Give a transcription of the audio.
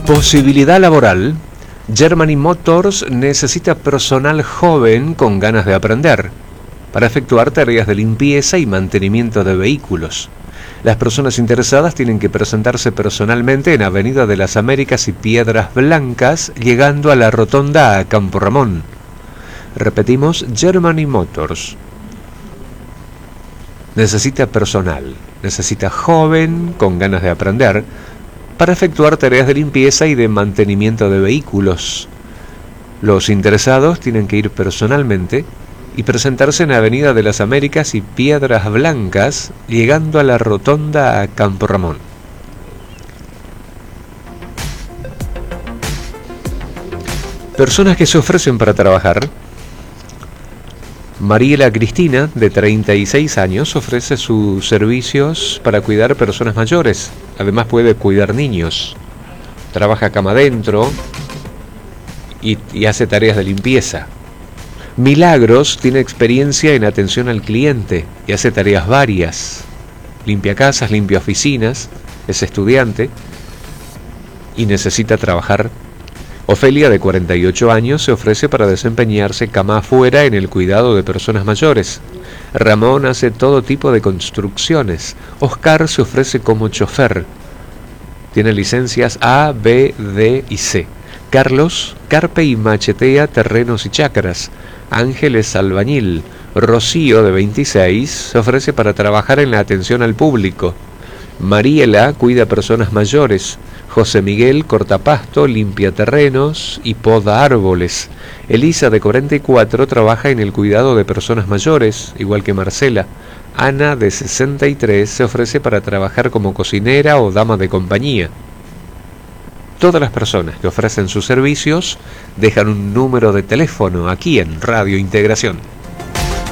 Posibilidad laboral. Germany Motors necesita personal joven con ganas de aprender para efectuar tareas de limpieza y mantenimiento de vehículos. Las personas interesadas tienen que presentarse personalmente en Avenida de las Américas y Piedras Blancas, llegando a la rotonda a Campo Ramón. Repetimos, Germany Motors necesita personal, necesita joven con ganas de aprender para efectuar tareas de limpieza y de mantenimiento de vehículos. Los interesados tienen que ir personalmente y presentarse en Avenida de las Américas y Piedras Blancas, llegando a la rotonda a Campo Ramón. Personas que se ofrecen para trabajar. Mariela Cristina, de 36 años, ofrece sus servicios para cuidar personas mayores. Además puede cuidar niños. Trabaja cama adentro y hace tareas de limpieza. Milagros tiene experiencia en atención al cliente y hace tareas varias. Limpia casas, limpia oficinas, es estudiante y necesita trabajar. Ofelia, de 48 años, se ofrece para desempeñarse cama afuera en el cuidado de personas mayores. Ramón hace todo tipo de construcciones. Oscar se ofrece como chofer. Tiene licencias A, B, D y C. Carlos, carpe y machetea terrenos y chacras. Ángel es albañil. Rocío, de 26, se ofrece para trabajar en la atención al público. Mariela cuida personas mayores. José Miguel corta pasto, limpia terrenos y poda árboles. Elisa, de 44, trabaja en el cuidado de personas mayores, igual que Marcela. Ana, de 63, se ofrece para trabajar como cocinera o dama de compañía. Todas las personas que ofrecen sus servicios dejan un número de teléfono aquí en Radio Integración.